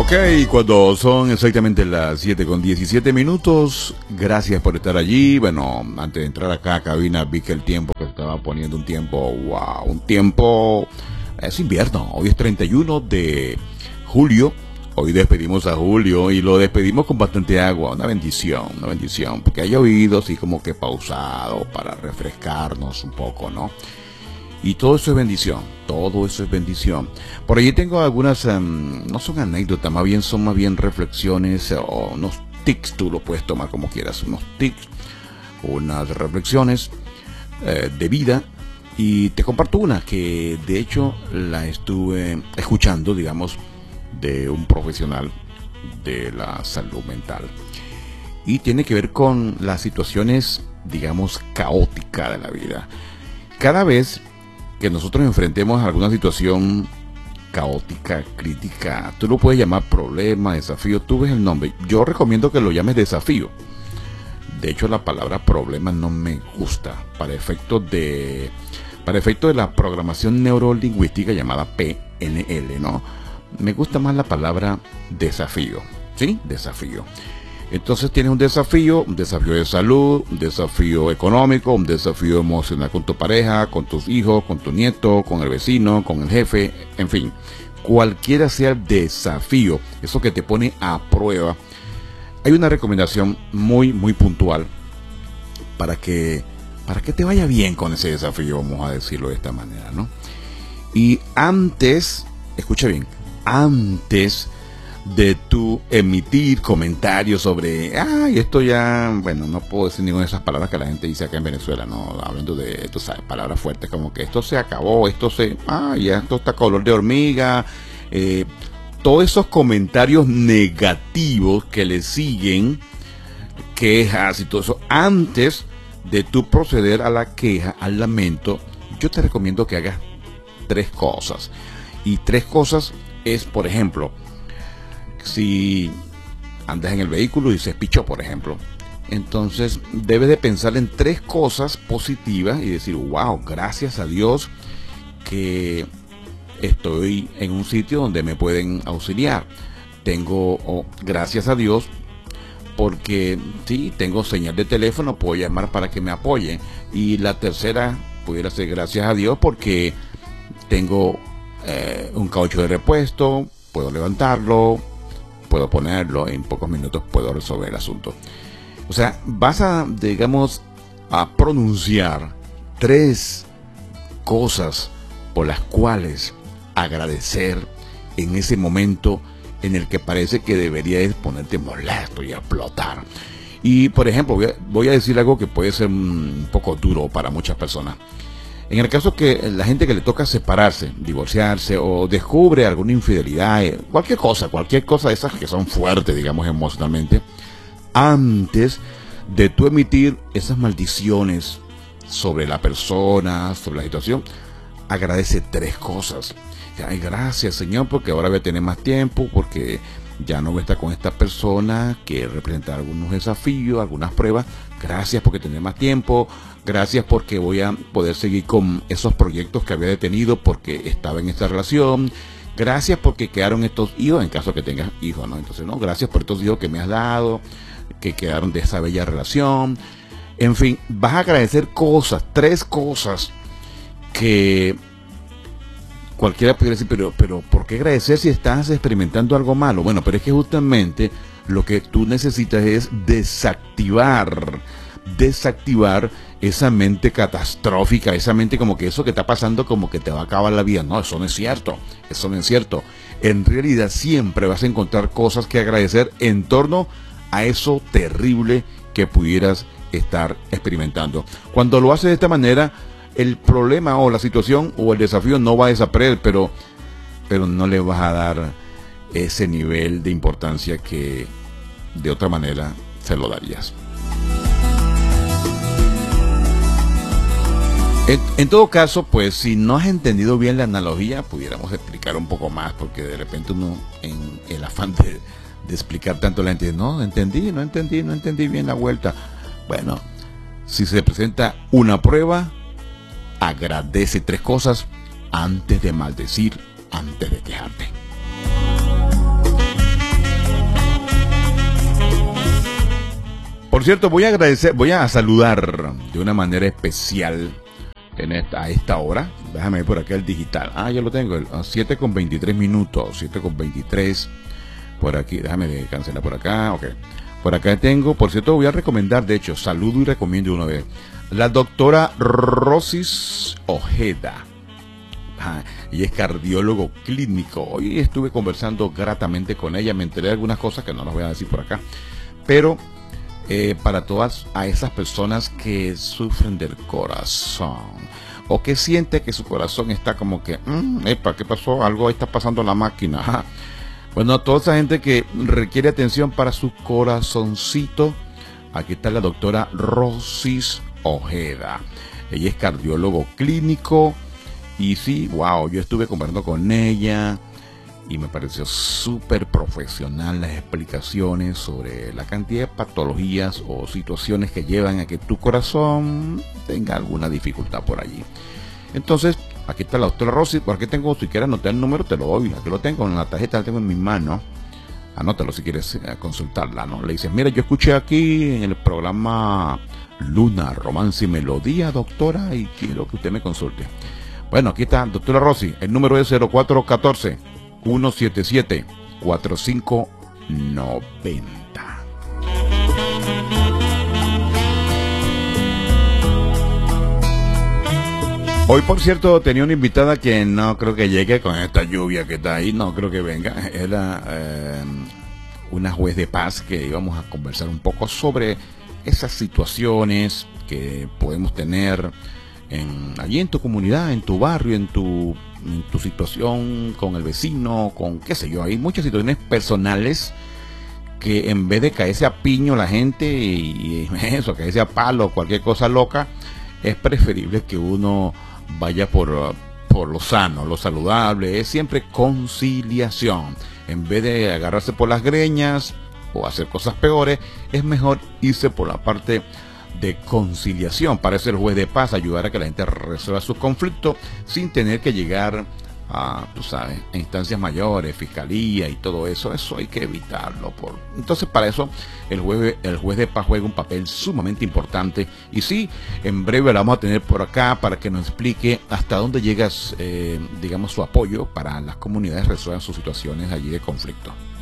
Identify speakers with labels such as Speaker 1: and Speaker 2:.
Speaker 1: Ok, cuando son exactamente las 7:17, gracias por estar allí. Bueno, antes de entrar acá a cabina vi que el tiempo que estaba poniendo un tiempo, wow, un tiempo, es invierno. Hoy es 31 de julio, hoy despedimos a julio y lo despedimos con bastante agua, una bendición, porque ha llovido así como que pausado para refrescarnos un poco, ¿no? Y todo eso es bendición, todo eso es bendición. Por allí tengo algunas, no son anécdotas, son más bien reflexiones o unos tics, tú lo puedes tomar como quieras, unos tics, unas reflexiones de vida. Y te comparto una que de hecho la estuve escuchando, digamos, de un profesional de la salud mental. Y tiene que ver con las situaciones, digamos, caóticas de la vida. Cada vez que nosotros enfrentemos alguna situación caótica, crítica, tú lo puedes llamar problema, desafío, tú ves el nombre. Yo recomiendo que lo llames desafío. De hecho, la palabra problema no me gusta para efecto de la programación neurolingüística llamada PNL, ¿no? Me gusta más la palabra desafío, ¿sí? Desafío. Entonces tienes un desafío de salud, un desafío económico, un desafío emocional con tu pareja, con tus hijos, con tu nieto, con el vecino, con el jefe, en fin, cualquiera sea el desafío, eso que te pone a prueba. Hay una recomendación muy puntual para que te vaya bien con ese desafío, vamos a decirlo de esta manera, ¿no? Y antes, escucha bien, antes de tú emitir comentarios sobre, esto ya, bueno, no puedo decir ninguna de esas palabras que la gente dice acá en Venezuela, no, hablando de, tú sabes, palabras fuertes como que esto se acabó, ya esto está color de hormiga, todos esos comentarios negativos que le siguen, quejas y todo eso, antes de tú proceder a la queja, al lamento, yo te recomiendo que hagas 3 cosas, y 3 cosas es, por ejemplo, si andas en el vehículo y se pichó, por ejemplo, entonces debes de pensar en 3 cosas positivas y decir, wow, gracias a Dios que estoy en un sitio donde me pueden auxiliar. Gracias a Dios porque sí, tengo señal de teléfono, puedo llamar para que me apoyen. Y la tercera pudiera ser gracias a Dios porque tengo un caucho de repuesto, puedo levantarlo, puedo ponerlo, en pocos minutos puedo resolver el asunto. O sea, vas a, digamos, a pronunciar 3 cosas por las cuales agradecer en ese momento en el que parece que deberías ponerte molesto y explotar. Y, por ejemplo, voy a decir algo que puede ser un poco duro para muchas personas. En el caso que la gente que le toca separarse, divorciarse o descubre alguna infidelidad, cualquier cosa de esas que son fuertes, digamos, emocionalmente, antes de tú emitir esas maldiciones sobre la persona, sobre la situación, agradece 3 cosas. Ay, gracias, Señor, porque ahora voy a tener más tiempo, porque ya no voy a estar con esta persona que representa algunos desafíos, algunas pruebas. Gracias porque tener más tiempo. Gracias porque voy a poder seguir con esos proyectos que había detenido porque estaba en esta relación. Gracias porque quedaron estos hijos, en caso que tengas hijos, ¿no? Entonces, no, gracias por estos hijos que me has dado, que quedaron de esa bella relación. En fin, vas a agradecer 3 cosas que cualquiera pudiera decir, pero ¿por qué agradecer si estás experimentando algo malo? Bueno, pero es que justamente lo que tú necesitas es desactivar esa mente catastrófica, esa mente como que eso que está pasando como que te va a acabar la vida. No, eso no es cierto, En realidad siempre vas a encontrar cosas que agradecer en torno a eso terrible que pudieras estar experimentando. Cuando lo haces de esta manera, el problema o la situación o el desafío no va a desaparecer, pero no le vas a dar ese nivel de importancia que de otra manera se lo darías. En todo caso, pues si no has entendido bien la analogía, pudiéramos explicar un poco más, porque de repente uno en el afán de explicar tanto la gente dice, no entendí bien la vuelta. Bueno, si se presenta una prueba, agradece 3 cosas antes de maldecir, antes de quejarte. Por cierto, voy a saludar de una manera especial a esta hora. Déjame ver por acá el digital. Ya lo tengo, 7 con 23 minutos, 7 con 23. Por aquí, déjame cancelar por acá, ok. Por acá tengo, por cierto, voy a recomendar, de hecho, saludo y recomiendo una vez, la doctora Rosis Ojeda. Ella es cardiólogo clínico. Hoy estuve conversando gratamente con ella, me enteré de algunas cosas que no las voy a decir por acá. Pero para todas a esas personas que sufren del corazón o que siente que su corazón está como que, epa, ¿qué pasó? Algo está pasando en la máquina. Ajá. Bueno, toda esa gente que requiere atención para su corazoncito, aquí está la doctora Rosis Ojeda. Ella es cardiólogo clínico y sí, wow, yo estuve conversando con ella y me pareció súper profesional las explicaciones sobre la cantidad de patologías o situaciones que llevan a que tu corazón tenga alguna dificultad por allí. Entonces, aquí está la doctora Rosy. Por aquí tengo, si quieres anotar el número, te lo doy. Aquí lo tengo en la tarjeta, la tengo en mi mano. Anótalo si quieres consultarla, ¿no? Le dices, mira, yo escuché aquí en el programa Luna, Romance y Melodía, doctora, y quiero que usted me consulte. Bueno, aquí está, doctora Rosy. El número es 0414-177-4590. Hoy, por cierto, tenía una invitada que no creo que llegue con esta lluvia que está ahí, no creo que venga. Era una juez de paz que íbamos a conversar un poco sobre esas situaciones que podemos tener allí en tu comunidad, en tu barrio, en tu situación con el vecino, con qué sé yo. Hay muchas situaciones personales que en vez de caerse a piño la gente y eso, caerse a palo, cualquier cosa loca, es preferible que uno vaya por lo sano, lo saludable. Es siempre conciliación. En vez de agarrarse por las greñas o hacer cosas peores, es mejor irse por la parte de conciliación. Para eso el juez de paz, ayudar a que la gente resuelva sus conflictos sin tener que llegar a, tú sabes, a instancias mayores, fiscalía y todo eso. Eso hay que evitarlo. Entonces, para eso el juez de paz juega un papel sumamente importante. Y sí, en breve la vamos a tener por acá para que nos explique hasta dónde llega, digamos, su apoyo para las comunidades resuelvan sus situaciones allí de conflicto.